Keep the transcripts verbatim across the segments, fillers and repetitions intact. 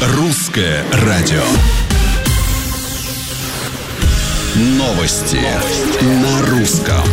Русское радио. Новости, Новости. на русском.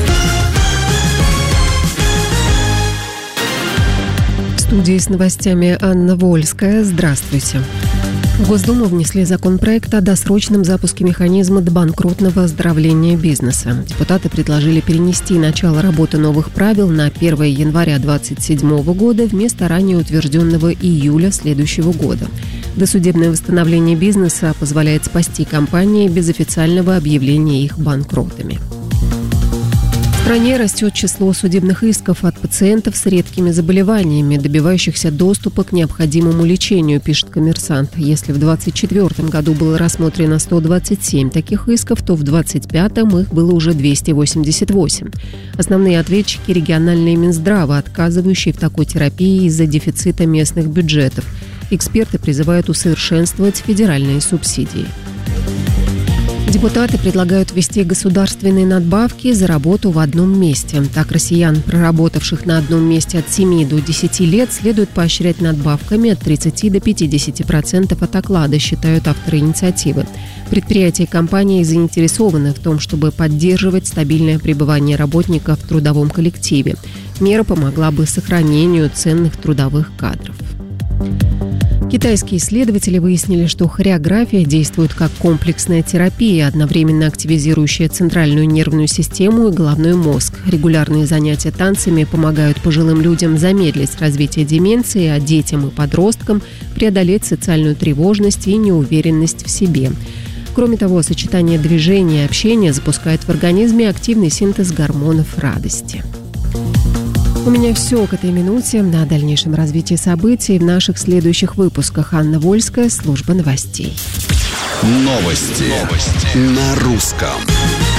В студии с новостями Анна Вольская. Здравствуйте. В Госдуму внесли законопроект о досрочном запуске механизма добанкротного оздоровления бизнеса. Депутаты предложили перенести начало работы новых правил на первое января две тысячи двадцать седьмого года вместо ранее утвержденного июля следующего года. Досудебное восстановление бизнеса позволяет спасти компании без официального объявления их банкротами. В стране растет число судебных исков от пациентов с редкими заболеваниями, добивающихся доступа к необходимому лечению, пишет «Коммерсант». Если в двадцать четвёртом году было рассмотрено сто двадцать семь таких исков, то в двадцать пятом их было уже двести восемьдесят восемь. Основные ответчики – региональные Минздравы, отказывающие в такой терапии из-за дефицита местных бюджетов. Эксперты призывают усовершенствовать федеральные субсидии. Депутаты предлагают ввести государственные надбавки за работу в одном месте. Так, россиян, проработавших на одном месте от семи до десяти лет, следует поощрять надбавками от тридцати до пятидесяти процентов от оклада, считают авторы инициативы. Предприятия и компании заинтересованы в том, чтобы поддерживать стабильное пребывание работников в трудовом коллективе. Мера помогла бы сохранению ценных трудовых кадров. Китайские исследователи выяснили, что хореография действует как комплексная терапия, одновременно активизирующая центральную нервную систему и головной мозг. Регулярные занятия танцами помогают пожилым людям замедлить развитие деменции, а детям и подросткам преодолеть социальную тревожность и неуверенность в себе. Кроме того, сочетание движения и общения запускает в организме активный синтез гормонов радости. У меня все к этой минуте. На дальнейшем развитии событий в наших следующих выпусках. Анна Вольская, служба новостей. Новости, Новости. на русском.